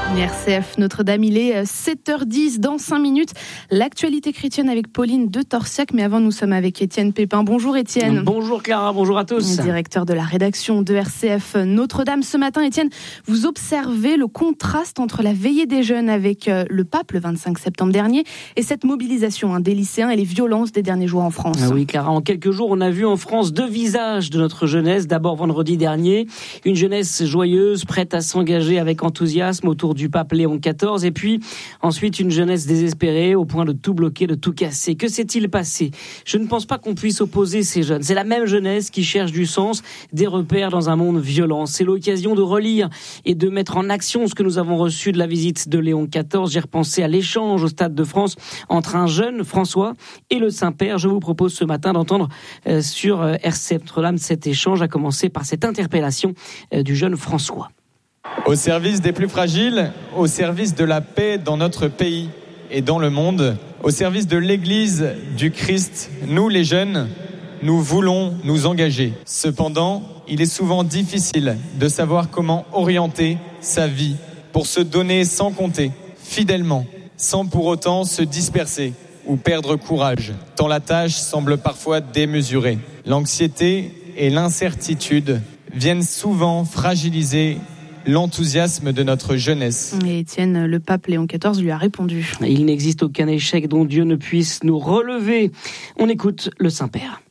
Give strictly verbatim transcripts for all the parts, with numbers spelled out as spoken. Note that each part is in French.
R C F Notre-Dame, il est sept heures dix dans cinq minutes. L'actualité chrétienne avec Pauline de Torsiac. Mais avant, nous sommes avec Étienne Pépin. Bonjour Étienne. Bonjour Clara, bonjour à tous. Directeur de la rédaction de R C F Notre-Dame. Ce matin, Étienne, vous observez le contraste entre la veillée des jeunes avec le pape le vingt-cinq septembre dernier et cette mobilisation hein, des lycéens et les violences des derniers jours en France. Ah oui Clara, en quelques jours, on a vu en France deux visages de notre jeunesse. D'abord vendredi dernier, une jeunesse joyeuse, prête à s'engager avec enthousiasme autour du pape Léon quatorze, et puis ensuite une jeunesse désespérée au point de tout bloquer, de tout casser. Que s'est-il passé ? Je ne pense pas qu'on puisse opposer ces jeunes. C'est la même jeunesse qui cherche du sens, des repères dans un monde violent. C'est l'occasion de relire et de mettre en action ce que nous avons reçu de la visite de Léon quatorze. J'ai repensé à l'échange au Stade de France entre un jeune François et le Saint-Père. Je vous propose ce matin d'entendre euh, sur euh, R C F Notre-Dame cet échange, à commencer par cette interpellation euh, du jeune François. Au service des plus fragiles, au service de la paix dans notre pays et dans le monde, au service de l'Église du Christ, nous les jeunes, nous voulons nous engager. Cependant, il est souvent difficile de savoir comment orienter sa vie pour se donner sans compter, fidèlement, sans pour autant se disperser ou perdre courage, tant la tâche semble parfois démesurée. L'anxiété et l'incertitude viennent souvent fragiliser l'enthousiasme de notre jeunesse. Et Étienne, le pape Léon quatorze lui a répondu. Il n'existe aucun échec dont Dieu ne puisse nous relever. On écoute le Saint-Père.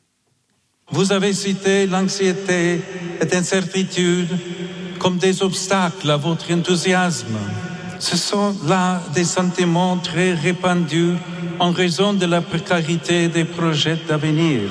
Vous avez cité l'anxiété et l'incertitude comme des obstacles à votre enthousiasme. Ce sont là des sentiments très répandus en raison de la précarité des projets d'avenir,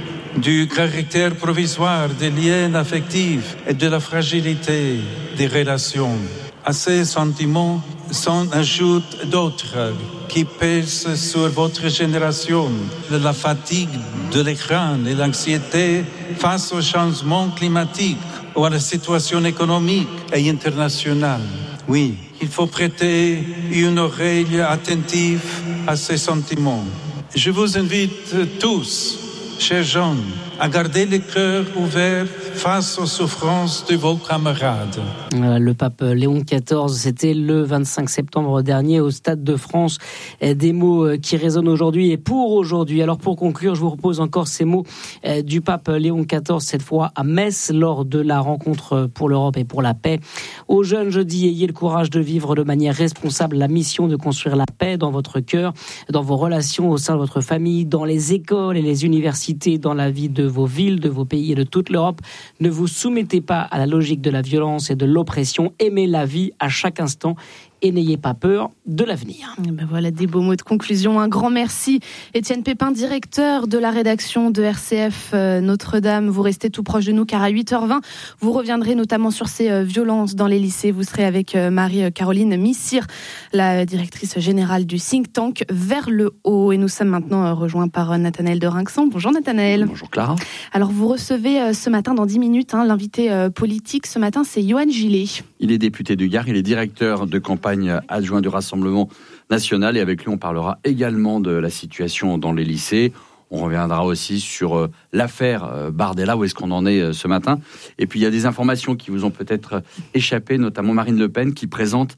du caractère provisoire des liens affectifs et de la fragilité des relations. À ces sentiments s'en ajoutent d'autres qui pèsent sur votre génération, la fatigue de l'écran et l'anxiété face au changement climatique ou à la situation économique et internationale. Oui, il faut prêter une oreille attentive à ces sentiments. Je vous invite tous, chers jeunes, à garder le cœur ouvert face aux souffrances de vos camarades. Le pape Léon quatorze, c'était le vingt-cinq septembre dernier au Stade de France. Des mots qui résonnent aujourd'hui et pour aujourd'hui. Alors pour conclure, je vous propose encore ces mots du pape Léon quatorze, cette fois à Metz, lors de la rencontre pour l'Europe et pour la paix. Aux jeunes, je dis, ayez le courage de vivre de manière responsable la mission de construire la paix dans votre cœur, dans vos relations au sein de votre famille, dans les écoles et les universités, dans la vie de vos villes, de vos pays et de toute l'Europe. Ne vous soumettez pas à la logique de la violence et de l'oppression. Aimez la vie à chaque instant et n'ayez pas peur de l'avenir. Et ben voilà des beaux mots de conclusion. Un grand merci. Étienne Pépin, directeur de la rédaction de R C F euh, Notre-Dame. Vous restez tout proche de nous car à huit heures vingt, vous reviendrez notamment sur ces euh, violences dans les lycées. Vous serez avec euh, Marie-Caroline Missire, la directrice générale du think tank Vers le Haut. Et nous sommes maintenant euh, rejoints par euh, Nathanaël de Rinxan. Bonjour Nathanaël. Bonjour Clara. Alors vous recevez euh, ce matin dans dix minutes hein, l'invité euh, politique. Ce matin, c'est Johan Gillet. Il est député du Gard, il est directeur de campagne adjoint du Rassemblement national et avec lui on parlera également de la situation dans les lycées. On reviendra aussi sur euh, l'affaire euh, Bardella, où est-ce qu'on en est euh, ce matin. Et puis il y a des informations qui vous ont peut-être échappé, notamment Marine Le Pen qui présente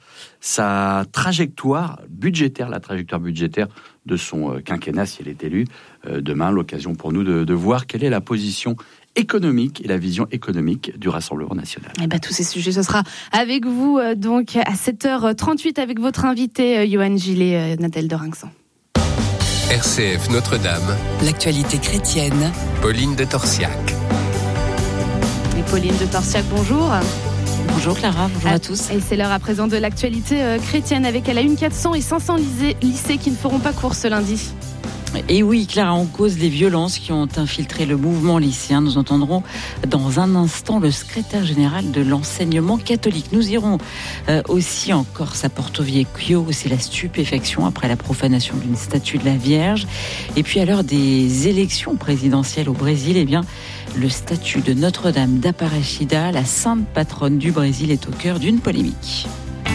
sa trajectoire budgétaire, la trajectoire budgétaire de son euh, quinquennat si elle est élue. Euh, demain, l'occasion pour nous de, de voir quelle est la position économique et la vision économique du Rassemblement national. Et ben, tous ces sujets, ce sera avec vous euh, donc à sept heures trente-huit avec votre invité euh, Johan Gillet, euh, Nathanaël de Rinxan. R C F Notre-Dame. L'actualité chrétienne. Pauline de Torsiac. Et Pauline de Torsiac, bonjour. Bonjour Clara, bonjour à, à tous. Et c'est l'heure à présent de l'actualité euh, chrétienne avec à la une quatre cents et cinq cents lycées, lycées qui ne feront pas cours ce lundi. Et oui, Clara, en cause les violences qui ont infiltré le mouvement lycéen. Nous entendrons dans un instant le secrétaire général de l'enseignement catholique. Nous irons euh, aussi en Corse à Porto Vecchio, où c'est la stupéfaction après la profanation d'une statue de la Vierge. Et puis à l'heure des élections présidentielles au Brésil, eh bien, le statut de Notre-Dame d'Aparecida, la sainte patronne du Brésil, est au cœur d'une polémique.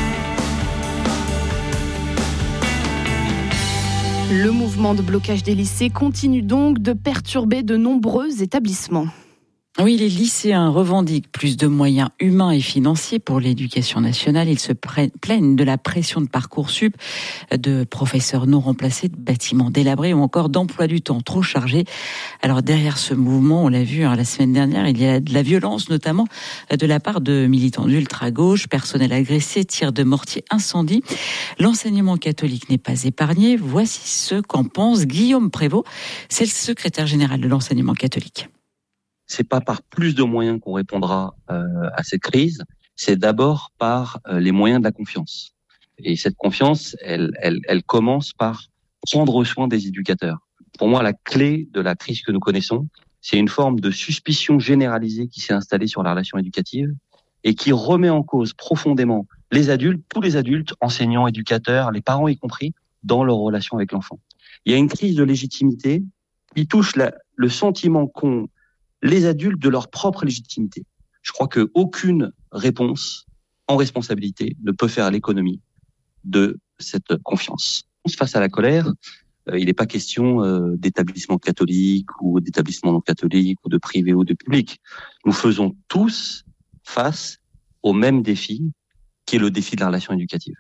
Le mouvement de blocage des lycées continue donc de perturber de nombreux établissements. Oui, les lycéens revendiquent plus de moyens humains et financiers pour l'éducation nationale. Ils se plaignent de la pression de Parcoursup, de professeurs non remplacés, de bâtiments délabrés ou encore d'emploi du temps trop chargé. Alors derrière ce mouvement, on l'a vu hein, la semaine dernière, il y a de la violence, notamment de la part de militants d'ultra-gauche, personnel agressé, tirs de mortier, incendies. L'enseignement catholique n'est pas épargné. Voici ce qu'en pense Guillaume Prévost. C'est le secrétaire général de l'enseignement catholique. C'est pas par plus de moyens qu'on répondra euh, à cette crise, c'est d'abord par euh, les moyens de la confiance. Et cette confiance, elle, elle, elle commence par prendre soin des éducateurs. Pour moi, la clé de la crise que nous connaissons, c'est une forme de suspicion généralisée qui s'est installée sur la relation éducative et qui remet en cause profondément les adultes, tous les adultes, enseignants, éducateurs, les parents y compris, dans leur relation avec l'enfant. Il y a une crise de légitimité qui touche la, le sentiment qu'ont les adultes de leur propre légitimité. Je crois qu'aucune réponse en responsabilité ne peut faire l'économie de cette confiance. Face à la colère, euh, il n'est pas question euh, d'établissement catholique ou d'établissement non catholique ou de privé ou de public. Nous faisons tous face au même défi, qui est le défi de la relation éducative.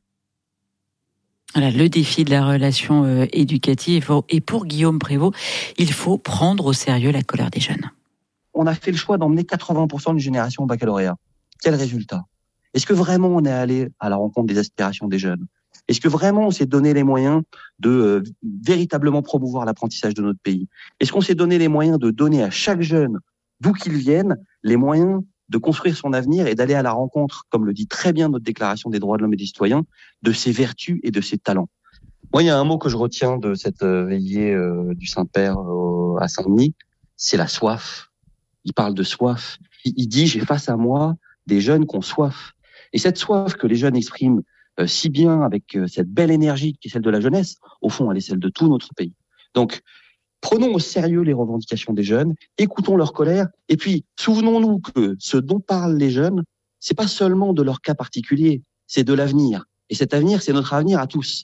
Voilà, le défi de la relation euh, éducative. Et pour Guillaume Prévost, il faut prendre au sérieux la colère des jeunes. On a fait le choix d'emmener quatre-vingts pour cent d'une génération au baccalauréat. Quel résultat? Est-ce que vraiment on est allé à la rencontre des aspirations des jeunes? Est-ce que vraiment on s'est donné les moyens de euh, véritablement promouvoir l'apprentissage de notre pays? Est-ce qu'on s'est donné les moyens de donner à chaque jeune, d'où qu'il vienne, les moyens de construire son avenir et d'aller à la rencontre, comme le dit très bien notre Déclaration des droits de l'homme et des citoyens, de ses vertus et de ses talents? Moi, il y a un mot que je retiens de cette euh, veillée euh, du Saint-Père euh, à Saint-Denis, c'est la soif. Il parle de soif. Il dit, j'ai face à moi des jeunes qui ont soif. Et cette soif que les jeunes expriment euh, si bien avec euh, cette belle énergie qui est celle de la jeunesse, au fond, elle est celle de tout notre pays. Donc, prenons au sérieux les revendications des jeunes, écoutons leur colère, et puis souvenons-nous que ce dont parlent les jeunes, c'est pas seulement de leur cas particulier, c'est de l'avenir. Et cet avenir, c'est notre avenir à tous.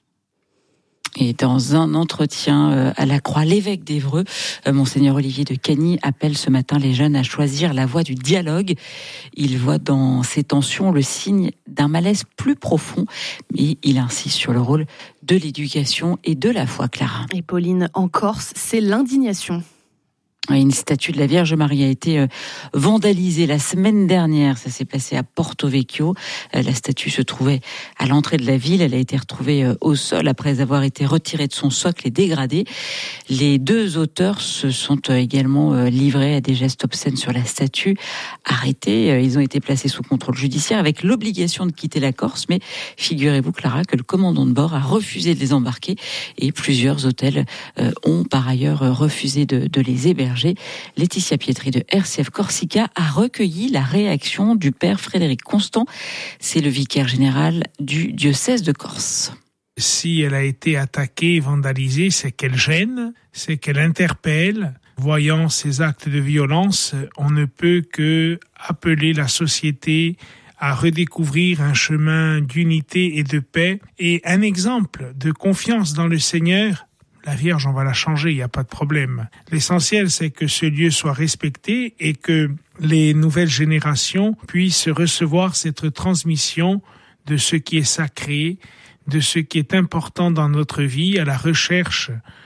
Et dans un entretien à la Croix, l'évêque d'Évreux, Monseigneur Olivier de Cagny, appelle ce matin les jeunes à choisir la voie du dialogue. Il voit dans ces tensions le signe d'un malaise plus profond, mais il insiste sur le rôle de l'éducation et de la foi, Clara. Et Pauline, en Corse, c'est l'indignation. Une statue de la Vierge Marie a été vandalisée la semaine dernière. Ça s'est passé à Porto Vecchio. La statue se trouvait à l'entrée de la ville. Elle a été retrouvée au sol après avoir été retirée de son socle et dégradée. Les deux auteurs se sont également livrés à des gestes obscènes sur la statue. Arrêtés, ils ont été placés sous contrôle judiciaire avec l'obligation de quitter la Corse. Mais figurez-vous, Clara, que le commandant de bord a refusé de les embarquer et plusieurs hôtels ont par ailleurs refusé de, de les héberger. Laetitia Pietri de R C F Corsica a recueilli la réaction du père Frédéric Constant. C'est le vicaire général du diocèse de Corse. Si elle a été attaquée, vandalisée, c'est qu'elle gêne, c'est qu'elle interpelle. Voyant ces actes de violence, on ne peut que appeler la société à redécouvrir un chemin d'unité et de paix et un exemple de confiance dans le Seigneur. La Vierge, on va la changer, il n'y a pas de problème. L'essentiel, c'est que ce lieu soit respecté et que les nouvelles générations puissent recevoir cette transmission de ce qui est sacré, de ce qui est important dans notre vie, à la recherche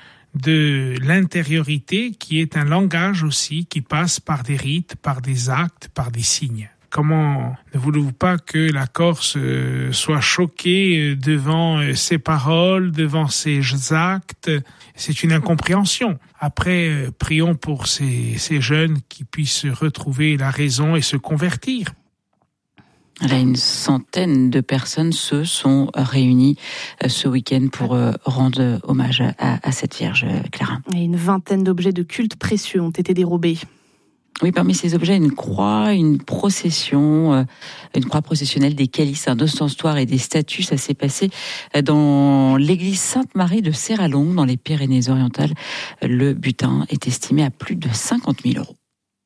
de l'intériorité, qui est un langage aussi qui passe par des rites, par des actes, par des signes. Comment ne voulez-vous pas que la Corse soit choquée devant ces paroles, devant ces actes? C'est une incompréhension. Après, prions pour ces, ces jeunes qui puissent retrouver la raison et se convertir. Là, une centaine de personnes se sont réunies ce week-end pour rendre hommage à, à cette Vierge, Clara. Et une vingtaine d'objets de culte précieux ont été dérobés. Oui, parmi ces objets, une croix, une procession, euh, une croix processionnelle, des calices, un ostensoir et des statues. Ça s'est passé dans l'église Sainte-Marie de Serralong, dans les Pyrénées-Orientales. Le butin est estimé à plus de cinquante mille euros.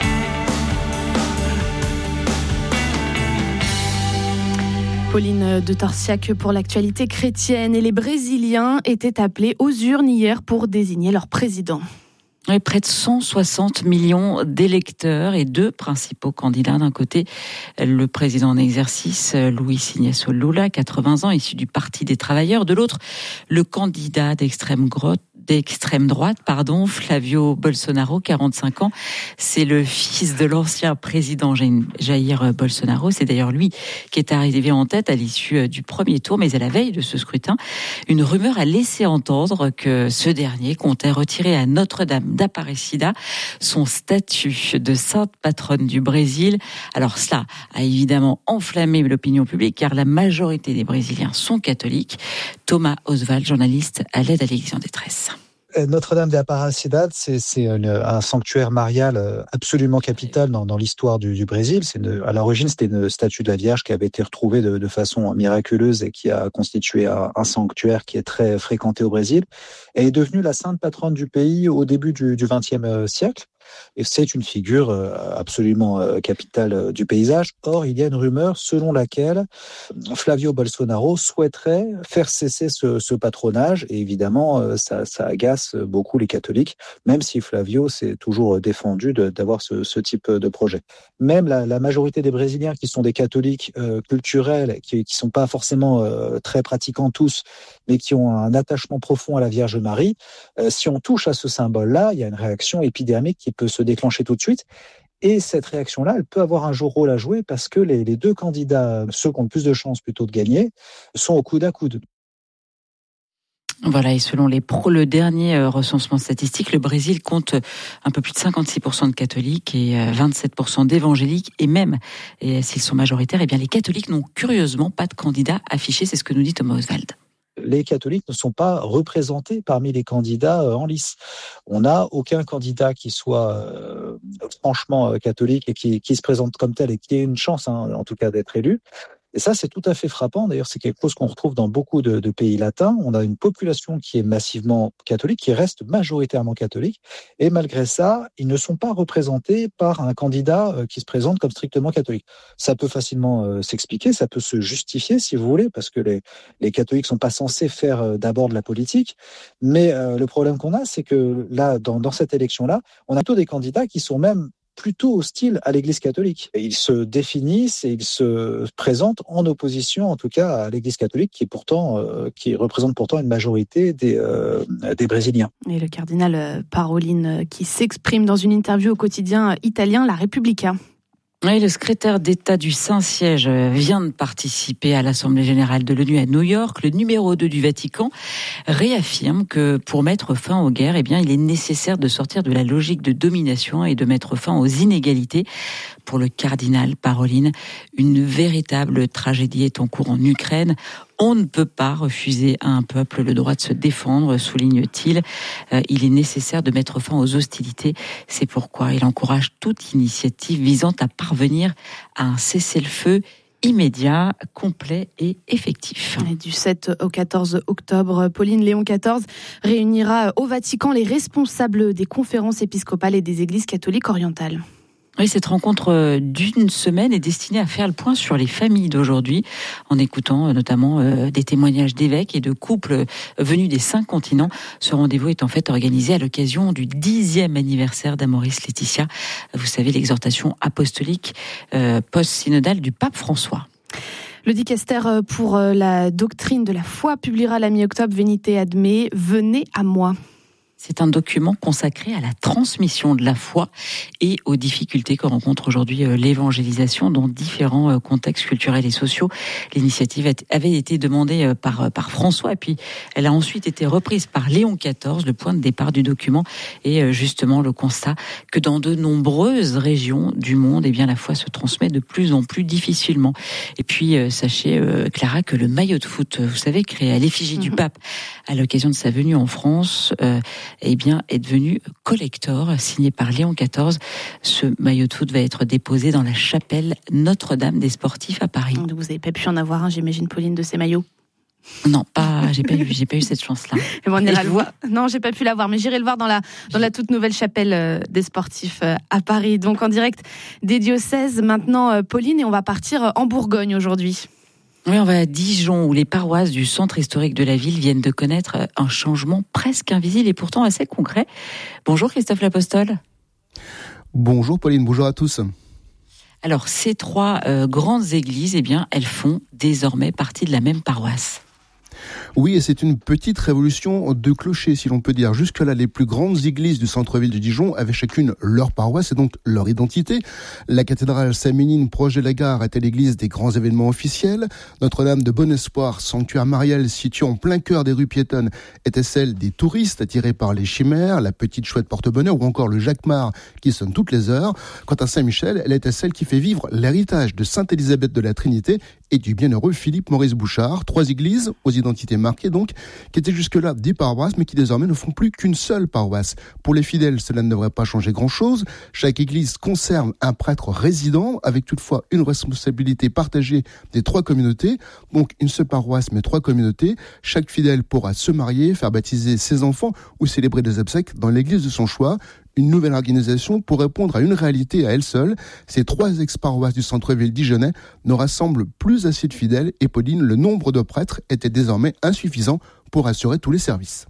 Pauline de Torsiac pour l'actualité chrétienne. Et les Brésiliens étaient appelés aux urnes hier pour désigner leur président. Oui, près de cent soixante millions d'électeurs et deux principaux candidats. D'un côté, le président en exercice, Luis Ignacio Lula, quatre-vingts ans, issu du Parti des travailleurs. De l'autre, le candidat d'extrême droite, d'extrême droite, pardon, Flavio Bolsonaro, quarante-cinq ans. C'est le fils de l'ancien président Jair Bolsonaro. C'est d'ailleurs lui qui est arrivé en tête à l'issue du premier tour. Mais à la veille de ce scrutin, une rumeur a laissé entendre que ce dernier comptait retirer à Notre-Dame d'Aparecida son statut de sainte patronne du Brésil. Alors cela a évidemment enflammé l'opinion publique car la majorité des Brésiliens sont catholiques. Thomas Oswald, journaliste à l'aide à l'Église en détresse. Notre-Dame d'Aparecida, c'est, c'est un sanctuaire marial absolument capital dans, dans l'histoire du, du Brésil. C'est une, à l'origine, c'était une statue de la Vierge qui avait été retrouvée de, de façon miraculeuse et qui a constitué un, un sanctuaire qui est très fréquenté au Brésil. Elle est devenue la sainte patronne du pays au début du vingtième siècle. Et c'est une figure absolument capitale du paysage. Or, il y a une rumeur selon laquelle Flavio Bolsonaro souhaiterait faire cesser ce, ce patronage. Et évidemment, ça, ça agace beaucoup les catholiques, même si Flavio s'est toujours défendu de, d'avoir ce, ce type de projet. Même la, la majorité des Brésiliens qui sont des catholiques euh, culturels, qui ne sont pas forcément euh, très pratiquants tous, mais qui ont un attachement profond à la Vierge Marie, euh, si on touche à ce symbole-là, il y a une réaction épidermique qui peut se déclencher tout de suite. Et cette réaction-là, elle peut avoir un jour rôle à jouer parce que les, les deux candidats, ceux qui ont le plus de chances plutôt de gagner, sont au coude à coude. Voilà, et selon les pro, le dernier recensement statistique, le Brésil compte un peu plus de cinquante-six pour cent de catholiques et vingt-sept pour cent d'évangéliques. Et même, et s'ils sont majoritaires, eh bien les catholiques n'ont curieusement pas de candidats affichés. C'est ce que nous dit Thomas Oswald. Les catholiques ne sont pas représentés parmi les candidats en lice. On n'a aucun candidat qui soit euh, franchement catholique et qui, qui se présente comme tel et qui ait une chance, hein, en tout cas, d'être élu. Et ça, c'est tout à fait frappant. D'ailleurs, c'est quelque chose qu'on retrouve dans beaucoup de, de pays latins. On a une population qui est massivement catholique, qui reste majoritairement catholique. Et malgré ça, ils ne sont pas représentés par un candidat qui se présente comme strictement catholique. Ça peut facilement euh, s'expliquer, ça peut se justifier, si vous voulez, parce que les, les catholiques sont pas censés faire euh, d'abord de la politique. Mais euh, le problème qu'on a, c'est que là, dans, dans cette élection-là, on a plutôt des candidats qui sont même plutôt hostiles à l'Église catholique. Et ils se définissent et ils se présentent en opposition, en tout cas, à l'Église catholique, qui est pourtant, euh, qui représente pourtant une majorité des, euh, des Brésiliens. Et le cardinal Parolin qui s'exprime dans une interview au quotidien italien La Repubblica. Oui, le secrétaire d'État du Saint-Siège vient de participer à l'Assemblée générale de l'ONU à New York. Le numéro deux du Vatican réaffirme que pour mettre fin aux guerres, eh bien, il est nécessaire de sortir de la logique de domination et de mettre fin aux inégalités. Pour le cardinal Parolin, une véritable tragédie est en cours en Ukraine. On ne peut pas refuser à un peuple le droit de se défendre, souligne-t-il. Euh, il est nécessaire de mettre fin aux hostilités. C'est pourquoi il encourage toute initiative visant à parvenir à un cessez-le-feu immédiat, complet et effectif. Et du sept au quatorze octobre, Pauline Léon quatorze réunira au Vatican les responsables des conférences épiscopales et des églises catholiques orientales. Oui, cette rencontre d'une semaine est destinée à faire le point sur les familles d'aujourd'hui, en écoutant notamment des témoignages d'évêques et de couples venus des cinq continents. Ce rendez-vous est en fait organisé à l'occasion du dixième anniversaire d'Amoris Laetitia. Vous savez, l'exhortation apostolique euh, post-synodale du pape François. Le dicaster pour la doctrine de la foi publiera la mi-octobre Venite ad me, venez à moi. C'est un document consacré à la transmission de la foi et aux difficultés que rencontre aujourd'hui l'évangélisation dans différents contextes culturels et sociaux. L'initiative avait été demandée par, par François et puis elle a ensuite été reprise par Léon quatorze. Le point de départ du document est justement le constat que dans de nombreuses régions du monde, eh bien, la foi se transmet de plus en plus difficilement. Et puis, sachez, Clara, que le maillot de foot, vous savez, créé à l'effigie mmh. du pape à l'occasion de sa venue en France, euh, eh bien, est devenu collector, signé par Léon quatorze. Ce maillot de foot va être déposé dans la chapelle Notre-Dame des Sportifs à Paris. Vous n'avez pas pu en avoir un, j'imagine, Pauline, de ces maillots? Non, pas, j'ai pas eu, j'ai pas eu cette chance-là. Mais bon, on ira le voir. Non, j'ai pas pu la voir, mais j'irai le voir dans la, dans la toute nouvelle chapelle des Sportifs à Paris. Donc, en direct des diocèses, maintenant, Pauline, et on va partir en Bourgogne aujourd'hui. Oui, on va à Dijon, où les paroisses du centre historique de la ville viennent de connaître un changement presque invisible et pourtant assez concret. Bonjour Christophe L'Apostole. Bonjour Pauline, bonjour à tous. Alors, ces trois euh, grandes églises, eh bien, elles font désormais partie de la même paroisse. Oui, et c'est une petite révolution de clocher, si l'on peut dire. Jusque-là, les plus grandes églises du centre-ville de Dijon avaient chacune leur paroisse et donc leur identité. La cathédrale Saint-Ménine, proche de la gare, était l'église des grands événements officiels. Notre-Dame de Bon-Espoir, sanctuaire marial situé en plein cœur des rues piétonnes, était celle des touristes attirés par les chimères, la petite chouette porte-bonheur ou encore le Jacquemart qui sonne toutes les heures. Quant à Saint-Michel, elle était celle qui fait vivre l'héritage de Sainte-Élisabeth de la Trinité et du bienheureux Philippe-Maurice Bouchard. Trois églises aux identités marquées donc, qui étaient jusque-là des paroisses, mais qui désormais ne font plus qu'une seule paroisse. Pour les fidèles, cela ne devrait pas changer grand-chose. Chaque église conserve un prêtre résident, avec toutefois une responsabilité partagée des trois communautés. Donc une seule paroisse, mais trois communautés. Chaque fidèle pourra se marier, faire baptiser ses enfants ou célébrer des obsèques dans l'église de son choix. Une nouvelle organisation pour répondre à une réalité à elle seule. Ces trois ex-paroisses du centre-ville dijonnais ne rassemblent plus assez de fidèles et Pauline, le nombre de prêtres était désormais insuffisant pour assurer tous les services.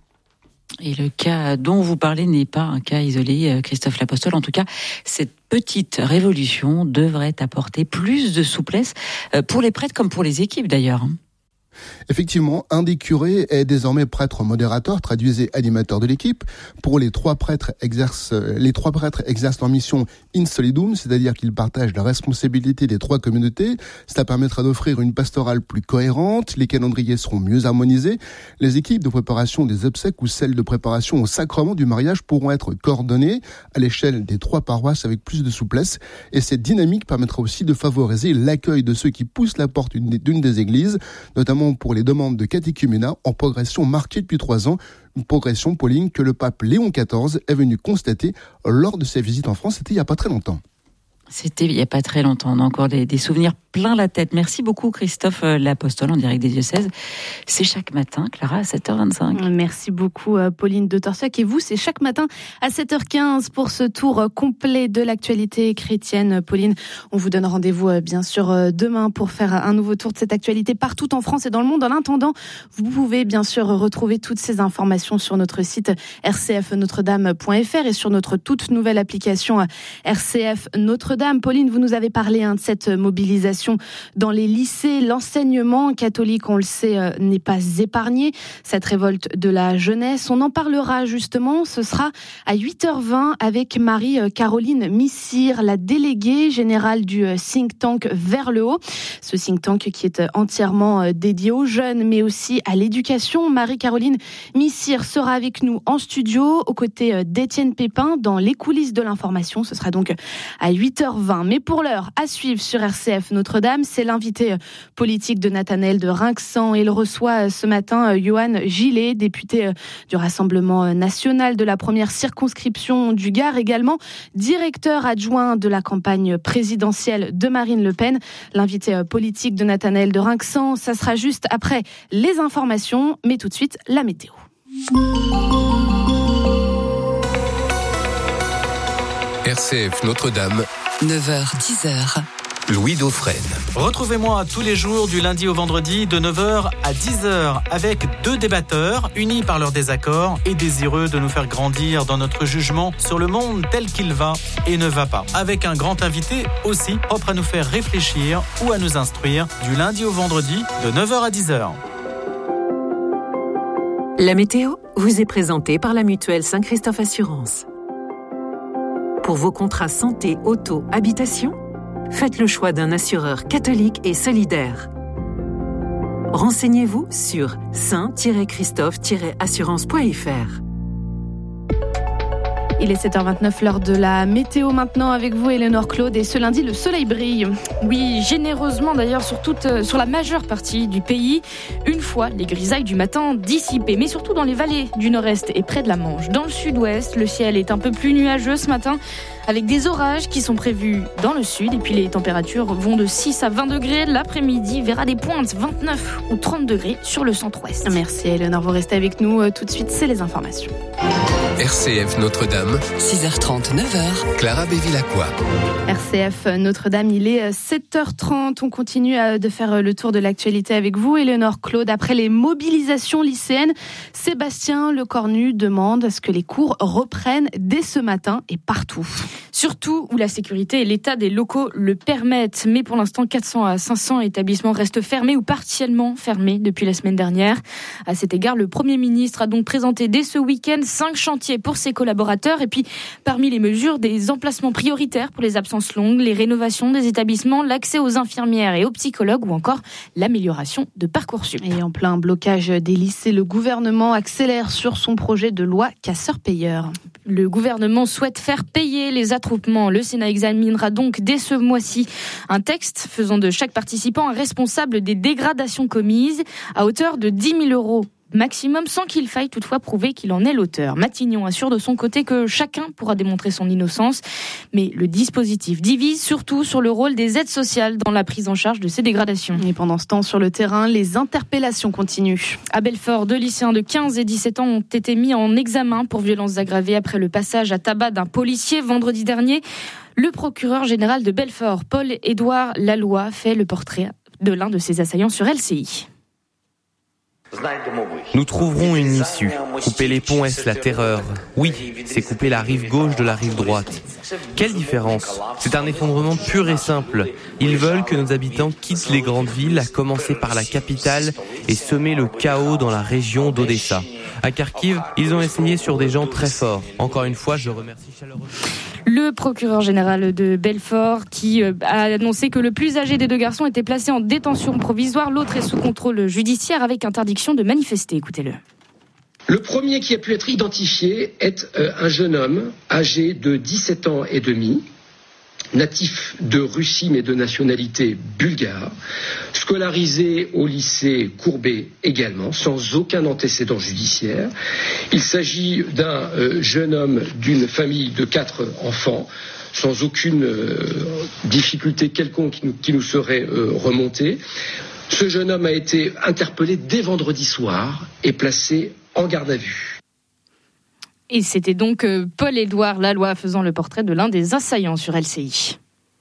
Et le cas dont vous parlez n'est pas un cas isolé, Christophe L'Apostole. En tout cas, cette petite révolution devrait apporter plus de souplesse pour les prêtres comme pour les équipes d'ailleurs. Effectivement, un des curés est désormais prêtre modérateur, traduisez animateur de l'équipe. Pour les trois prêtres exercent, les trois prêtres exercent leur mission in solidum, c'est-à-dire qu'ils partagent la responsabilité des trois communautés. Cela permettra d'offrir une pastorale plus cohérente, les calendriers seront mieux harmonisés, les équipes de préparation des obsèques ou celles de préparation au sacrement du mariage pourront être coordonnées à l'échelle des trois paroisses avec plus de souplesse. Et cette dynamique permettra aussi de favoriser l'accueil de ceux qui poussent la porte d'une des églises, notamment pour les demandes de catéchuménat en progression marquée depuis trois ans. Une progression, Pauline, que le pape Léon quatorze est venu constater lors de sa visite en France, c'était il n'y a pas très longtemps. C'était il n'y a pas très longtemps, on a encore des, des souvenirs plein la tête. Merci beaucoup Christophe L'Apostole en direct des diocèses. C'est chaque matin, Clara, à sept heures vingt-cinq. Merci beaucoup Pauline de Torsiac. Et vous, c'est chaque matin à sept heures quinze pour ce tour complet de l'actualité chrétienne. Pauline, on vous donne rendez-vous bien sûr demain pour faire un nouveau tour de cette actualité partout en France et dans le monde. En attendant, vous pouvez bien sûr retrouver toutes ces informations sur notre site r c f notre dame point f r et sur notre toute nouvelle application R C F Notre-Dame. Pauline, vous nous avez parlé hein, de cette mobilisation dans les lycées. L'enseignement catholique, on le sait, euh, n'est pas épargné. Cette révolte de la jeunesse, on en parlera justement. Ce sera à huit heures vingt avec Marie-Caroline Missire, la déléguée générale du think tank Vers le Haut. Ce think tank qui est entièrement dédié aux jeunes, mais aussi à l'éducation. Marie-Caroline Missire sera avec nous en studio, aux côtés d'Étienne Pépin, dans les coulisses de l'information. Ce sera donc à huit heures vingt. Mais pour l'heure, à suivre sur R C F Notre-Dame, c'est l'invité politique de Nathanaël de Rinxan. Il reçoit ce matin Johan Gillet, député du Rassemblement national de la première circonscription du Gard, également directeur adjoint de la campagne présidentielle de Marine Le Pen. L'invité politique de Nathanaël de Rinxan, ça sera juste après les informations, mais tout de suite la météo. R C F Notre-Dame, neuf heures dix heures. Louis Dauphren. Retrouvez-moi tous les jours du lundi au vendredi de neuf heures à dix heures avec deux débatteurs unis par leurs désaccords et désireux de nous faire grandir dans notre jugement sur le monde tel qu'il va et ne va pas. Avec un grand invité aussi propre à nous faire réfléchir ou à nous instruire du lundi au vendredi de neuf heures à dix heures. La météo vous est présentée par la mutuelle Saint-Christophe Assurance. Pour vos contrats santé, auto, habitation, faites le choix d'un assureur catholique et solidaire. Renseignez-vous sur saint tiret christophe tiret assurance point f r. Il est sept heures vingt-neuf, l'heure de la météo maintenant avec vous, Éléonore Claude. Et ce lundi, le soleil brille. Oui, généreusement d'ailleurs sur, toute, sur la majeure partie du pays, une fois les grisailles du matin dissipées, mais surtout dans les vallées du nord-est et près de la Manche. Dans le sud-ouest, le ciel est un peu plus nuageux ce matin, avec des orages qui sont prévus dans le sud. Et puis les températures vont de six à vingt degrés. L'après-midi verra des pointes, vingt-neuf ou trente degrés sur le centre-ouest. Merci Éléonore, vous restez avec nous tout de suite, c'est les informations. R C F Notre-Dame, six heures trente, neuf heures. Clara Bévilacqua. R C F Notre-Dame, il est sept heures trente. On continue de faire le tour de l'actualité avec vous, Éléonore Claude. Après les mobilisations lycéennes, Sébastien Lecornu demande à ce que les cours reprennent dès ce matin et partout. Surtout où la sécurité et l'état des locaux le permettent. Mais pour l'instant, quatre cents à cinq cents établissements restent fermés ou partiellement fermés depuis la semaine dernière. À cet égard, le Premier ministre a donc présenté dès ce week-end cinq chantiers pour ses collaborateurs. Et puis, parmi les mesures, des emplacements prioritaires pour les absences longues, les rénovations des établissements, l'accès aux infirmières et aux psychologues ou encore l'amélioration de Parcoursup. Et en plein blocage des lycées, le gouvernement accélère sur son projet de loi casseurs-payeurs. Le gouvernement souhaite faire payer les attroupements. Le Sénat examinera donc dès ce mois-ci un texte faisant de chaque participant un responsable des dégradations commises à hauteur de dix mille euros maximum, sans qu'il faille toutefois prouver qu'il en est l'auteur. Matignon assure de son côté que chacun pourra démontrer son innocence, mais le dispositif divise surtout sur le rôle des aides sociales dans la prise en charge de ces dégradations. Et pendant ce temps, sur le terrain, les interpellations continuent. À Belfort, deux lycéens de quinze et dix-sept ans ont été mis en examen pour violences aggravées après le passage à tabac d'un policier vendredi dernier. Le procureur général de Belfort, Paul-Édouard Laloy, fait le portrait de l'un de ses assaillants sur L C I. Nous trouverons une issue. Couper les ponts, est-ce la terreur ? Oui, c'est couper la rive gauche de la rive droite. Quelle différence ? C'est un effondrement pur et simple. Ils veulent que nos habitants quittent les grandes villes, à commencer par la capitale, et semer le chaos dans la région d'Odessa. À Kharkiv, ils ont essayé sur des gens très forts. Encore une fois, je remercie chaleureusement. Le procureur général de Belfort qui a annoncé que le plus âgé des deux garçons était placé en détention provisoire. L'autre est sous contrôle judiciaire avec interdiction de manifester. Écoutez-le. Le premier qui a pu être identifié est un jeune homme âgé de dix-sept ans et demi, natif de Russie mais de nationalité bulgare, scolarisé au lycée Courbet également, sans aucun antécédent judiciaire. Il s'agit d'un euh, jeune homme d'une famille de quatre enfants, sans aucune euh, difficulté quelconque qui nous, qui nous serait euh, remontée. Ce jeune homme a été interpellé dès vendredi soir et placé en garde à vue. Et c'était donc Paul-Édouard Laloy faisant le portrait de l'un des assaillants sur L C I.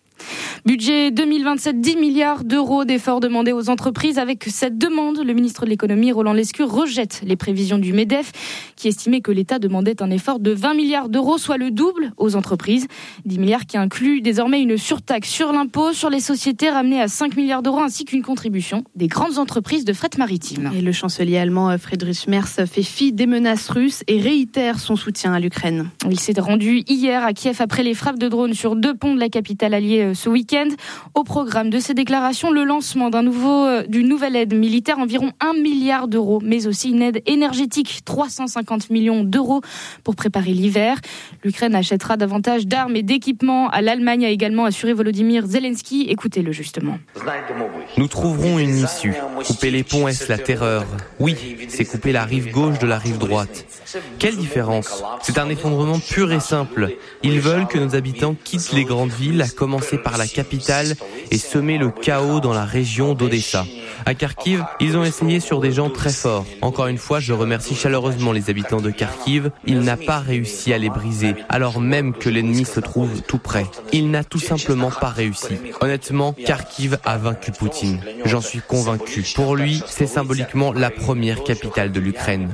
Budget deux mille vingt-sept, dix milliards d'euros d'efforts demandés aux entreprises. Avec cette demande, le ministre de l'économie, Roland Lescure, rejette les prévisions du MEDEF, qui estimait que l'État demandait un effort de vingt milliards d'euros, soit le double aux entreprises. dix milliards qui incluent désormais une surtaxe sur l'impôt sur les sociétés ramenée à cinq milliards d'euros, ainsi qu'une contribution des grandes entreprises de fret maritime. Et le chancelier allemand Friedrich Merz fait fi des menaces russes et réitère son soutien à l'Ukraine. Il s'est rendu hier à Kiev après les frappes de drones sur deux ponts de la capitale alliée ce week-end. Au programme de ces déclarations, le lancement d'un nouveau, euh, d'une nouvelle aide militaire, environ un milliard d'euros, mais aussi une aide énergétique, trois cent cinquante millions d'euros pour préparer l'hiver. L'Ukraine achètera davantage d'armes et d'équipements à l'Allemagne, a également assuré Volodymyr Zelensky. Écoutez-le justement. Nous trouverons une issue. Couper les ponts, est-ce la terreur ? Oui, c'est couper la rive gauche de la rive droite. Quelle différence ? C'est un effondrement pur et simple. Ils veulent que nos habitants quittent les grandes villes, à commencer par la capitale, et semer le chaos dans la région d'Odessa. À Kharkiv, ils ont essayé sur des gens très forts. Encore une fois, je remercie chaleureusement les habitants de Kharkiv. Il n'a pas réussi à les briser, alors même que l'ennemi se trouve tout près. Il n'a tout simplement pas réussi. Honnêtement, Kharkiv a vaincu Poutine. J'en suis convaincu. Pour lui, c'est symboliquement la première capitale de l'Ukraine.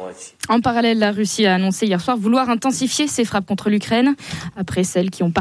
En parallèle, la Russie a annoncé hier soir vouloir intensifier ses frappes contre l'Ukraine, après celles qui ont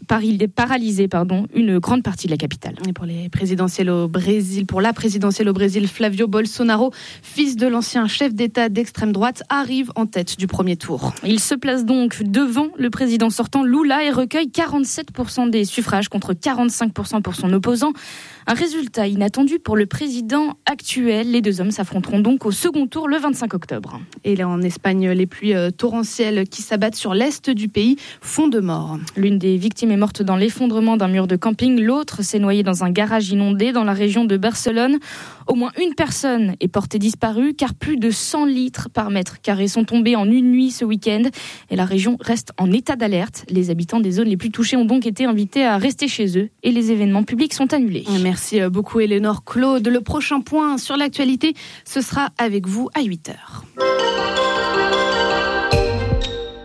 paralysé pardon, une grande partie de la capitale. Et pour les présidentielles au Brésil, pour la présidentielle au Brésil, Flavio Bolsonaro, fils de l'ancien chef d'État d'extrême droite, arrive en tête du premier tour. Il se place donc devant le président sortant Lula et recueille quarante-sept pour cent des suffrages contre quarante-cinq pour cent pour son opposant. Un résultat inattendu pour le président actuel. Les deux hommes s'affronteront donc au second tour le vingt-cinq octobre. Et là, en Espagne, les pluies torrentielles qui s'abattent sur l'est du pays font de morts. L'une des victimes est morte dans l'effondrement d'un mur de camping. L'autre s'est noyée dans un garage inondé dans la région de Barcelone. Au moins une personne est portée disparue car plus de cent litres par mètre carré sont tombés en une nuit ce week-end. Et la région reste en état d'alerte. Les habitants des zones les plus touchées ont donc été invités à rester chez eux et les événements publics sont annulés. Merci beaucoup Éléonore Claude. Le prochain point sur l'actualité, ce sera avec vous à huit heures.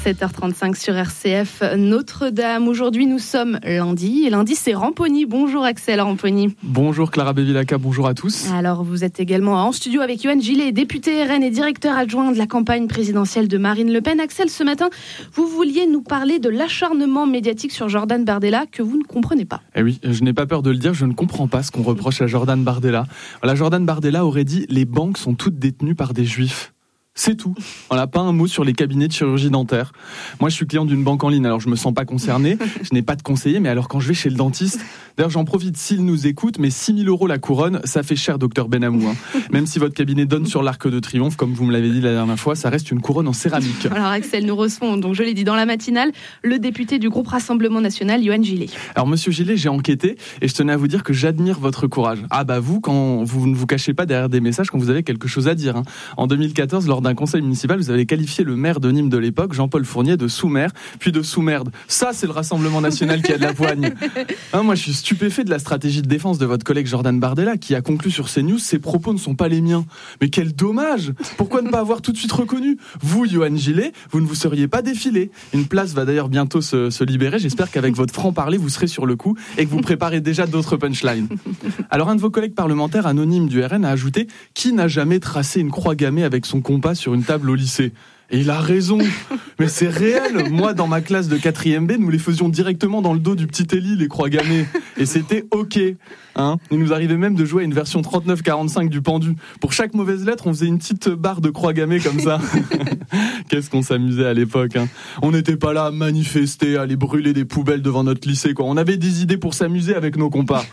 sept heures trente-cinq sur R C F Notre-Dame. Aujourd'hui, nous sommes lundi. Et lundi, c'est Ramponi. Bonjour Axel Ramponi. Bonjour Clara Bevilacqua, bonjour à tous. Alors, vous êtes également en studio avec Yohann Gillet, député R N et directeur adjoint de la campagne présidentielle de Marine Le Pen. Axel, ce matin, vous vouliez nous parler de l'acharnement médiatique sur Jordan Bardella que vous ne comprenez pas. Eh oui, je n'ai pas peur de le dire, je ne comprends pas ce qu'on reproche à Jordan Bardella. Voilà, Jordan Bardella aurait dit « Les banques sont toutes détenues par des juifs ». C'est tout. On n'a pas un mot sur les cabinets de chirurgie dentaire. Moi, je suis client d'une banque en ligne, alors je me sens pas concerné. Je n'ai pas de conseiller, mais alors quand je vais chez le dentiste, d'ailleurs j'en profite s'il nous écoute, mais six mille euros la couronne, ça fait cher, docteur Benamou. Hein. Même si votre cabinet donne sur l'Arc de Triomphe, comme vous me l'avez dit la dernière fois, ça reste une couronne en céramique. Alors Axel, nous recevons, donc je l'ai dit dans la matinale, le député du groupe Rassemblement National, Yohann Gillet. Alors Monsieur Gillet, j'ai enquêté et je tenais à vous dire que j'admire votre courage. Ah bah vous, quand vous ne vous cachez pas derrière des messages quand vous avez quelque chose à dire. Hein. En deux mille quatorze, lors d'un conseil municipal, vous avez qualifié le maire de Nîmes de l'époque, Jean-Paul Fournier, de sous-maire, puis de sous-merde. Ça, c'est le Rassemblement National qui a de la poigne. Hein, moi, je suis stupéfait de la stratégie de défense de votre collègue Jordan Bardella, qui a conclu sur CNews, ses propos ne sont pas les miens. Mais quel dommage! Pourquoi ne pas avoir tout de suite reconnu? Vous, Yohann Gillet, vous ne vous seriez pas défilé. Une place va d'ailleurs bientôt se, se libérer. J'espère qu'avec votre franc-parler, vous serez sur le coup et que vous préparez déjà d'autres punchlines. Alors, un de vos collègues parlementaires anonymes du R N a ajouté « Qui n'a jamais tracé une croix gammée avec son compas sur une table au lycée ?» Et il a raison, mais c'est réel. Moi, dans ma classe de quatrième B, nous les faisions directement dans le dos du petit Élie, les croix gammées. Et c'était OK. Hein, il nous arrivait même de jouer à une version trente-neuf quarante-cinq du pendu. Pour chaque mauvaise lettre, on faisait une petite barre de croix gammée comme ça. Qu'est-ce qu'on s'amusait à l'époque. Hein. On n'était pas là à manifester, à aller brûler des poubelles devant notre lycée, quoi. On avait des idées pour s'amuser avec nos compas.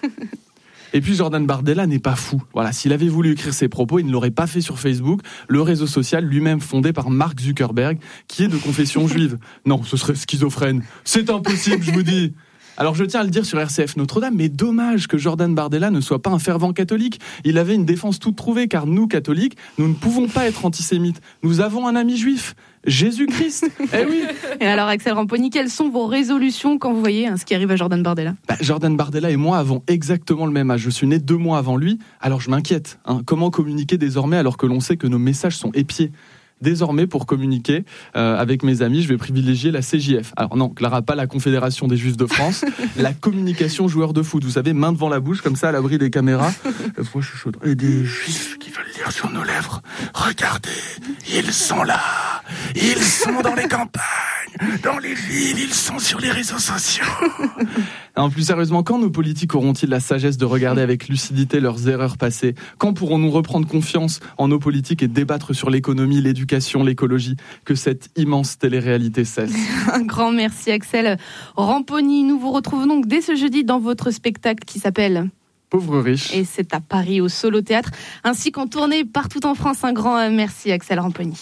Et puis Jordan Bardella n'est pas fou. Voilà, s'il avait voulu écrire ses propos, il ne l'aurait pas fait sur Facebook, le réseau social lui-même fondé par Mark Zuckerberg, qui est de confession juive. Non, ce serait schizophrène. C'est impossible, je vous dis. Alors je tiens à le dire sur R C F Notre-Dame, mais dommage que Jordan Bardella ne soit pas un fervent catholique. Il avait une défense toute trouvée, car nous, catholiques, nous ne pouvons pas être antisémites. Nous avons un ami juif, Jésus-Christ. Eh oui. Et alors Axel Ramponi, quelles sont vos résolutions quand vous voyez hein, ce qui arrive à Jordan Bardella? bah, Jordan Bardella et moi avons exactement le même âge. Je suis né deux mois avant lui, alors je m'inquiète. Hein. Comment communiquer désormais alors que l'on sait que nos messages sont épiés? Désormais, pour communiquer euh, avec mes amis, je vais privilégier la C J F. Alors non, Clara, pas la Confédération des Juifs de France, la communication joueur de foot. Vous savez, main devant la bouche, comme ça, à l'abri des caméras. Euh, moi, je suis chaud. Et des Juifs qui veulent lire sur nos lèvres. Regardez, ils sont là. Ils sont dans les campagnes, dans les villes, ils sont sur les réseaux sociaux. En plus sérieusement, quand nos politiques auront-ils la sagesse de regarder avec lucidité leurs erreurs passées? Quand pourrons-nous reprendre confiance en nos politiques et débattre sur l'économie, l'éducation, l'écologie? Que cette immense télé-réalité cesse. Un grand merci Axel Ramponi. Nous vous retrouvons donc dès ce jeudi dans votre spectacle qui s'appelle Pauvre riche. Et c'est à Paris au Solo Théâtre, ainsi qu'en tournée partout en France. Un grand merci Axel Ramponi.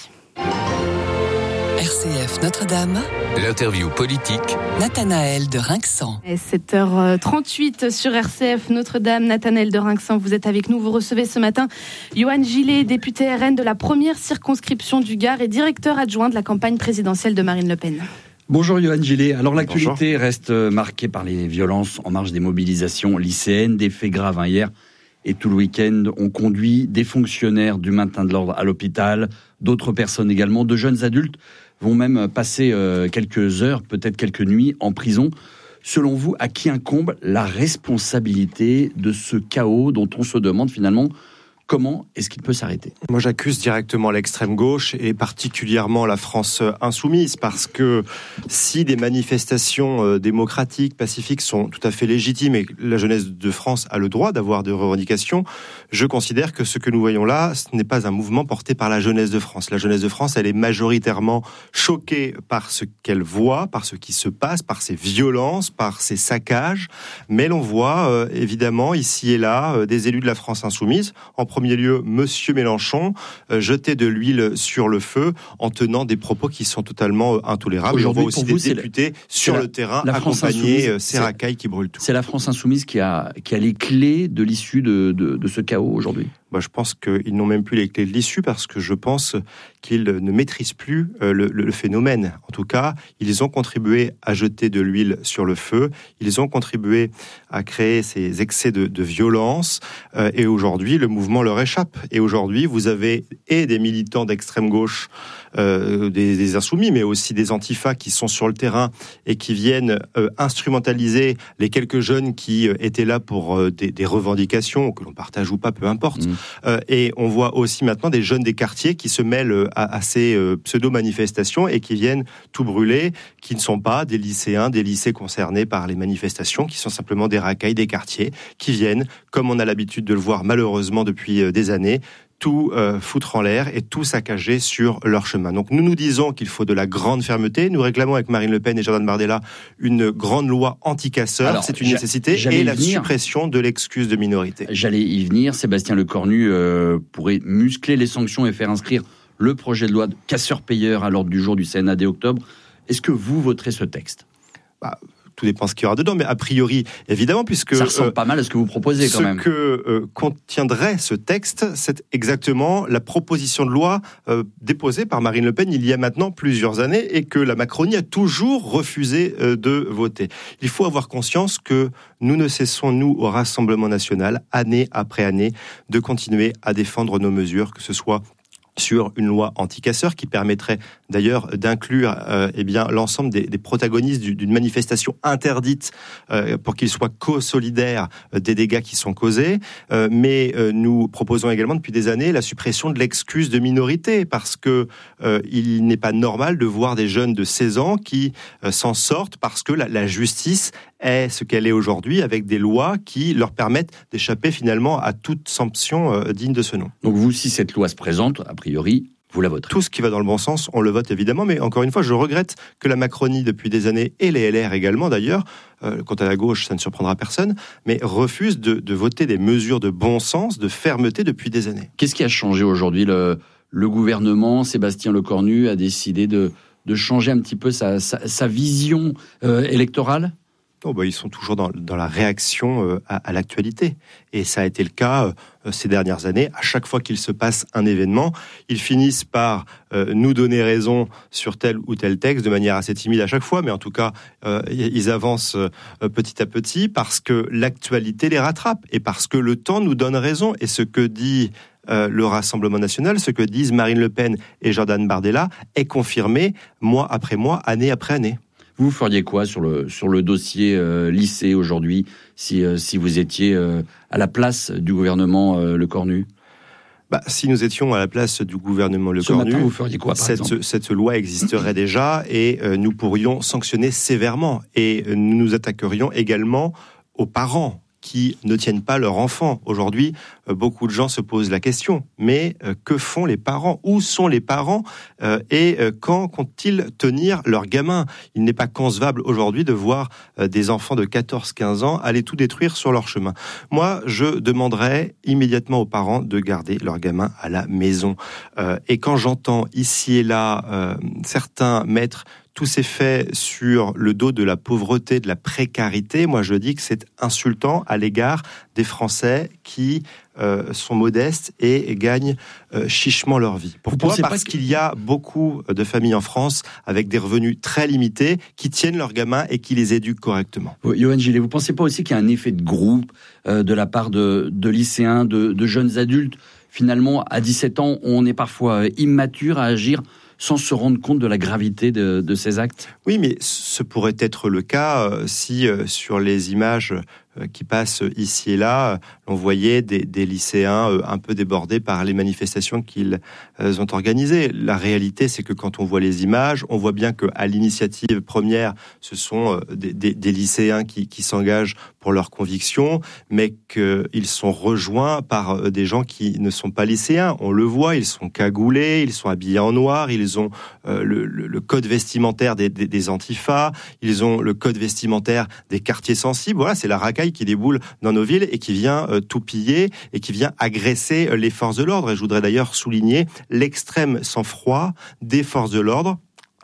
R C F Notre-Dame. L'interview politique. Nathanaël de Rinxan. Et sept heures trente-huit sur R C F Notre-Dame. Nathanaël de Rinxan, vous êtes avec nous. Vous recevez ce matin Yohann Gillet, député R N de la première circonscription du Gard et directeur adjoint de la campagne présidentielle de Marine Le Pen. Bonjour Yohann Gillet. Alors l'actualité Bonjour. reste marquée par les violences en marge des mobilisations lycéennes, des faits graves hein, hier. Et tout le week-end, on conduit des fonctionnaires du maintien de l'ordre à l'hôpital, d'autres personnes également, de jeunes adultes vont même passer euh, quelques heures, peut-être quelques nuits en prison. Selon vous, à qui incombe la responsabilité de ce chaos dont on se demande finalement comment est-ce qu'il peut s'arrêter? Moi, j'accuse directement l'extrême gauche et particulièrement la France insoumise parce que si des manifestations démocratiques, pacifiques sont tout à fait légitimes et la jeunesse de France a le droit d'avoir des revendications, je considère que ce que nous voyons là, ce n'est pas un mouvement porté par la jeunesse de France. La jeunesse de France, elle est majoritairement choquée par ce qu'elle voit, par ce qui se passe, par ces violences, par ces saccages. Mais l'on voit euh, évidemment ici et là euh, des élus de la France insoumise, en premier lieu, Monsieur Mélenchon, euh, jeter de l'huile sur le feu en tenant des propos qui sont totalement euh, intolérables. Et on voit aussi des vous, députés la, sur la, le terrain accompagner euh, ces racailles qui brûlent tout. C'est la France insoumise qui a, qui a les clés de l'issue de, de, de ce chaos aujourd'hui. Moi, je pense qu'ils n'ont même plus les clés de l'issue parce que je pense qu'ils ne maîtrisent plus le, le, le phénomène. En tout cas, ils ont contribué à jeter de l'huile sur le feu. Ils ont contribué à créer ces excès de, de violence. Euh, et aujourd'hui, le mouvement leur échappe. Et aujourd'hui, vous avez et des militants d'extrême gauche, euh, des, des insoumis, mais aussi des antifas qui sont sur le terrain et qui viennent euh, instrumentaliser les quelques jeunes qui euh, étaient là pour euh, des, des revendications, que l'on partage ou pas, peu importe. Mmh. Euh, et on voit aussi maintenant des jeunes des quartiers qui se mêlent à, à ces euh, pseudo-manifestations et qui viennent tout brûler, qui ne sont pas des lycéens, des lycées concernés par les manifestations, qui sont simplement des racailles des quartiers, qui viennent, comme on a l'habitude de le voir malheureusement depuis euh, des années, tout euh, foutre en l'air et tout saccager sur leur chemin. Donc nous nous disons qu'il faut de la grande fermeté. Nous réclamons avec Marine Le Pen et Jordan Bardella une grande loi anti-casseurs. C'est une nécessité. Et la venir. suppression de l'excuse de minorité. J'allais y venir. Sébastien Lecornu euh, pourrait muscler les sanctions et faire inscrire le projet de loi de casseurs-payeurs à l'ordre du jour du C N A dès octobre. Est-ce que vous voterez ce texte ? bah, Tout dépend ce qu'il y aura dedans, mais a priori, évidemment, puisque... Ça ressemble euh, pas mal à ce que vous proposez, quand ce même. Ce que euh, contiendrait ce texte, c'est exactement la proposition de loi euh, déposée par Marine Le Pen il y a maintenant plusieurs années et que la Macronie a toujours refusé euh, de voter. Il faut avoir conscience que nous ne cessons, nous, au Rassemblement national, année après année, de continuer à défendre nos mesures, que ce soit sur une loi anti-casseurs qui permettrait d'ailleurs d'inclure euh, eh bien, l'ensemble des, des protagonistes d'une manifestation interdite euh, pour qu'ils soient co-solidaires des dégâts qui sont causés. Euh, mais euh, nous proposons également depuis des années la suppression de l'excuse de minorité parce que euh, il n'est pas normal de voir des jeunes de seize ans qui euh, s'en sortent parce que la, la justice est ce qu'elle est aujourd'hui avec des lois qui leur permettent d'échapper finalement à toute sanction euh, digne de ce nom. Donc vous, si cette loi se présente, a priori, vous la voterez. Tout ce qui va dans le bon sens, on le vote évidemment, mais encore une fois, je regrette que la Macronie, depuis des années, et les L R également d'ailleurs, euh, quant à la gauche, ça ne surprendra personne, mais refuse de, de voter des mesures de bon sens, de fermeté depuis des années. Qu'est-ce qui a changé aujourd'hui ? le, le gouvernement, Sébastien Lecornu, a décidé de, de changer un petit peu sa, sa, sa vision euh, électorale ? Oh bah, ils sont toujours dans, dans la réaction euh, à, à l'actualité. Et ça a été le cas euh, ces dernières années. À chaque fois qu'il se passe un événement, ils finissent par euh, nous donner raison sur tel ou tel texte, de manière assez timide à chaque fois, mais en tout cas, euh, ils avancent euh, petit à petit parce que l'actualité les rattrape et parce que le temps nous donne raison. Et ce que dit euh, le Rassemblement national, ce que disent Marine Le Pen et Jordan Bardella, est confirmé mois après mois, année après année. Vous feriez quoi sur le, sur le dossier euh, lycée aujourd'hui, si, euh, si vous étiez euh, à la place du gouvernement euh, Lecornu ? Bah, si nous étions à la place du gouvernement Lecornu, vous feriez quoi, par cette, exemple cette loi existerait déjà et euh, nous pourrions sanctionner sévèrement. Et euh, nous nous attaquerions également aux parents qui ne tiennent pas leur enfant. Aujourd'hui, euh, beaucoup de gens se posent la question, mais euh, que font les parents ? Où sont les parents ? euh, Et euh, quand comptent-ils tenir leurs gamins ? Il n'est pas concevable aujourd'hui de voir euh, des enfants de quatorze quinze ans aller tout détruire sur leur chemin. Moi, je demanderais immédiatement aux parents de garder leurs gamins à la maison. Euh, et quand j'entends ici et là euh, certains mettre tous ces faits sur le dos de la pauvreté, de la précarité, moi je dis que c'est insultant à l'égard des Français qui euh, sont modestes et gagnent euh, chichement leur vie. Pourquoi ? Parce que... qu'il y a beaucoup de familles en France avec des revenus très limités qui tiennent leurs gamins et qui les éduquent correctement. Yoann Gillet, vous ne pensez pas aussi qu'il y a un effet de groupe euh, de la part de, de lycéens, de, de jeunes adultes ? Finalement, à dix-sept ans, on est parfois immature à agir sans se rendre compte de la gravité de, de ces actes ? Oui, mais ce pourrait être le cas euh, si euh, sur les images euh, qui passent ici et là, euh, on voyait des, des lycéens euh, un peu débordés par les manifestations qu'ils euh, ont organisées. La réalité, c'est que quand on voit les images, on voit bien qu'à l'initiative première, ce sont euh, des, des, des lycéens qui, qui s'engagent pour leurs convictions, mais qu'ils sont rejoints par euh, des gens qui ne sont pas lycéens. On le voit, ils sont cagoulés, ils sont habillés en noir, ils ont euh, le, le, le code vestimentaire des, des, des antifas, ils ont le code vestimentaire des quartiers sensibles. Voilà, c'est la racaille qui déboule dans nos villes et qui vient euh, tout piller et qui vient agresser euh, les forces de l'ordre. Et je voudrais d'ailleurs souligner l'extrême sang-froid des forces de l'ordre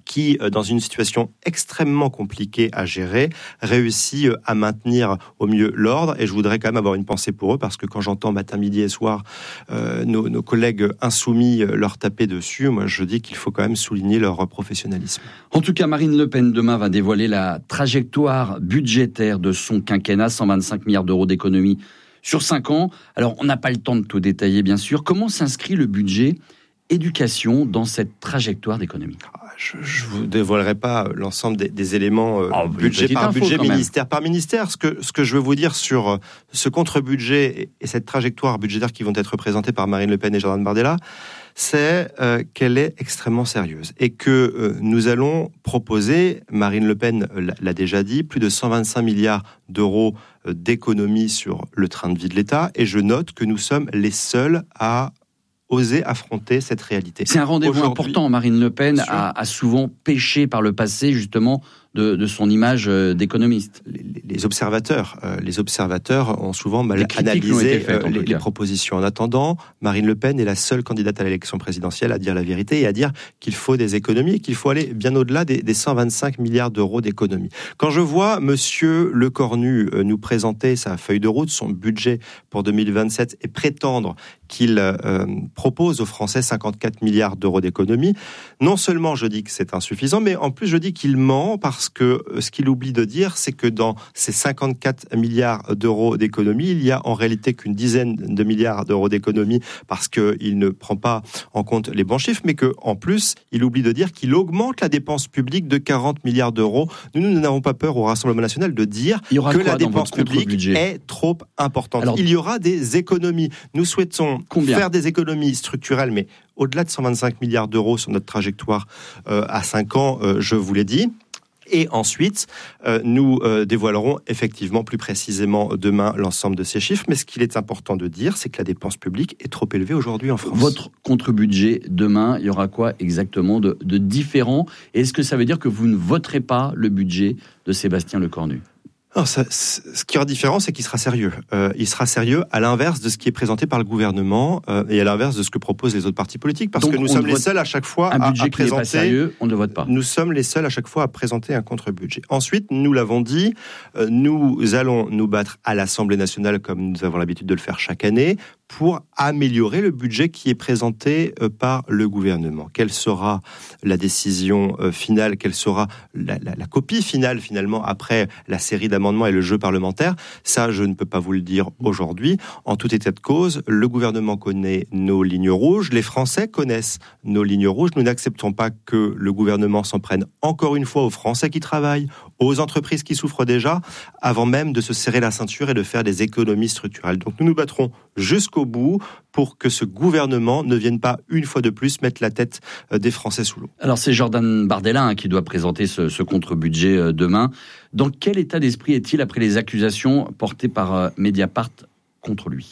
qui, dans une situation extrêmement compliquée à gérer, réussit à maintenir au mieux l'ordre. Et je voudrais quand même avoir une pensée pour eux, parce que quand j'entends matin, midi et soir euh, nos, nos collègues insoumis leur taper dessus, moi je dis qu'il faut quand même souligner leur professionnalisme. En tout cas, Marine Le Pen demain va dévoiler la trajectoire budgétaire de son quinquennat, cent vingt-cinq milliards d'euros d'économie sur cinq ans. Alors, on n'a pas le temps de tout détailler, bien sûr. Comment s'inscrit le budget éducation dans cette trajectoire d'économie ? Je ne vous dévoilerai pas l'ensemble des, des éléments euh, oh, budget par budget, ministère par ministère. Ce que, ce que je veux vous dire sur ce contre-budget et, et cette trajectoire budgétaire qui vont être présentées par Marine Le Pen et Jordan Bardella, c'est euh, qu'elle est extrêmement sérieuse et que euh, nous allons proposer, Marine Le Pen l'a déjà dit, plus de cent vingt-cinq milliards d'euros d'économies sur le train de vie de l'État. Et je note que nous sommes les seuls à oser affronter cette réalité. C'est un rendez-vous important. Marine Le Pen a, a souvent péché par le passé, justement, de, de son image d'économiste. Les, les observateurs, euh, les observateurs ont souvent mal analysé faites, euh, les, les propositions. En attendant, Marine Le Pen est la seule candidate à l'élection présidentielle à dire la vérité et à dire qu'il faut des économies, qu'il faut aller bien au-delà des, des cent vingt-cinq milliards d'euros d'économies. Quand je vois Monsieur Lecornu euh, nous présenter sa feuille de route, son budget pour deux mille vingt-sept et prétendre qu'il euh, propose aux Français cinquante-quatre milliards d'euros d'économies, non seulement je dis que c'est insuffisant, mais en plus je dis qu'il ment, parce que ce qu'il oublie de dire, c'est que dans ces cinquante-quatre milliards d'euros d'économies, il y a en réalité qu'une dizaine de milliards d'euros d'économies, parce qu'il ne prend pas en compte les bons chiffres, mais qu'en plus, il oublie de dire qu'il augmente la dépense publique de quarante milliards d'euros. Nous, nous n'avons pas peur au Rassemblement national de dire que la dépense publique est trop importante. Alors, il y aura des économies. Nous souhaitons Combien faire des économies structurelles, mais au-delà de cent vingt-cinq milliards d'euros sur notre trajectoire euh, à cinq ans, euh, je vous l'ai dit. Et ensuite, euh, nous euh, dévoilerons effectivement plus précisément demain l'ensemble de ces chiffres. Mais ce qu'il est important de dire, c'est que la dépense publique est trop élevée aujourd'hui en France. Votre contre-budget demain, il y aura quoi exactement de, de différent ? Et est-ce que ça veut dire que vous ne voterez pas le budget de Sébastien Lecornu ? Alors ça, ce qui aura différent, c'est qu'il sera sérieux. Euh, il sera sérieux à l'inverse de ce qui est présenté par le gouvernement euh, et à l'inverse de ce que proposent les autres partis politiques, parce Donc que nous sommes les seuls à chaque fois à, à présenter. Qui n'est pas sérieux, on ne vote pas. Nous sommes les seuls à chaque fois à présenter un contre-budget. Ensuite, nous l'avons dit, euh, nous allons nous battre à l'Assemblée nationale comme nous avons l'habitude de le faire chaque année pour améliorer le budget qui est présenté euh, par le gouvernement. Quelle sera la décision euh, finale ? Quelle sera la, la, la copie finale finalement après la série d'amendements et le jeu parlementaire, ça je ne peux pas vous le dire aujourd'hui. En tout état de cause, le gouvernement connaît nos lignes rouges, les Français connaissent nos lignes rouges. Nous n'acceptons pas que le gouvernement s'en prenne encore une fois aux Français qui travaillent, aux entreprises qui souffrent déjà, avant même de se serrer la ceinture et de faire des économies structurelles. Donc nous nous battrons jusqu'au bout pour que ce gouvernement ne vienne pas une fois de plus mettre la tête des Français sous l'eau. Alors c'est Jordan Bardella hein, qui doit présenter ce, ce contre-budget euh, demain. Dans quel état d'esprit est-il après les accusations portées par euh, Mediapart contre lui ?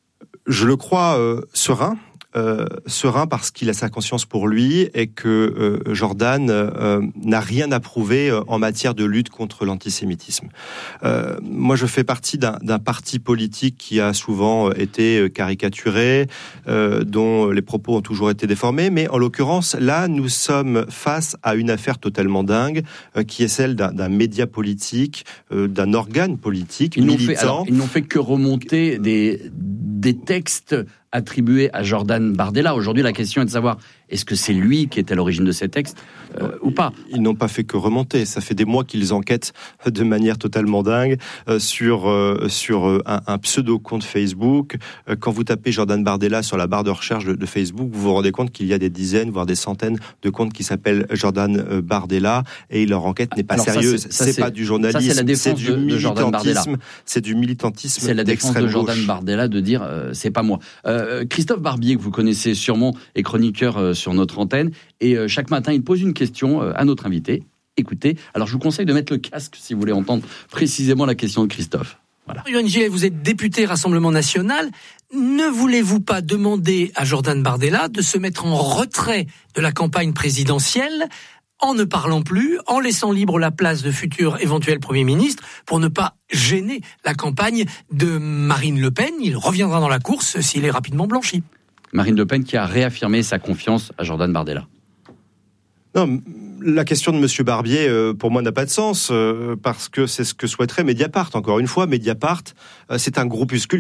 Je le crois euh, serein. Euh, serein parce qu'il a sa conscience pour lui et que euh, Jordan euh, n'a rien à prouver euh, en matière de lutte contre l'antisémitisme. Euh, moi, je fais partie d'un, d'un parti politique qui a souvent été caricaturé, euh, dont les propos ont toujours été déformés, mais en l'occurrence, là, nous sommes face à une affaire totalement dingue, euh, qui est celle d'un, d'un média politique, euh, d'un organe politique ils militant. N'ont fait, alors, ils n'ont fait que remonter des, des textes attribué à Jordan Bardella. Aujourd'hui, la question est de savoir, est-ce que c'est lui qui est à l'origine de ces textes euh, ou pas ? Ils n'ont pas fait que remonter. Ça fait des mois qu'ils enquêtent de manière totalement dingue euh, sur, euh, sur euh, un, un pseudo-compte Facebook. Euh, quand vous tapez Jordan Bardella sur la barre de recherche de, de Facebook, vous vous rendez compte qu'il y a des dizaines, voire des centaines de comptes qui s'appellent Jordan euh, Bardella et leur enquête n'est pas Alors sérieuse. Ça, c'est, ça, c'est, c'est pas du journalisme, ça, c'est, la défense c'est du de, de Jordan Bardella. C'est du militantisme. C'est la défense de Jordan gauche. Bardella de dire euh, c'est pas moi. Euh, Christophe Barbier, que vous connaissez sûrement, est chroniqueur euh, sur notre antenne. Et euh, chaque matin, il pose une question euh, à notre invité. Écoutez, alors je vous conseille de mettre le casque si vous voulez entendre précisément la question de Christophe. Voilà. Yoann Gillet, vous êtes député Rassemblement National. Ne voulez-vous pas demander à Jordan Bardella de se mettre en retrait de la campagne présidentielle en ne parlant plus, en laissant libre la place de futurs éventuels Premier ministre pour ne pas gêner la campagne de Marine Le Pen ? Il reviendra dans la course s'il est rapidement blanchi. Marine Le Pen qui a réaffirmé sa confiance à Jordan Bardella. Non, La question de Monsieur Barbier, euh, pour moi, n'a pas de sens, euh, parce que c'est ce que souhaiterait Mediapart. Encore une fois, Mediapart, euh, c'est un groupuscule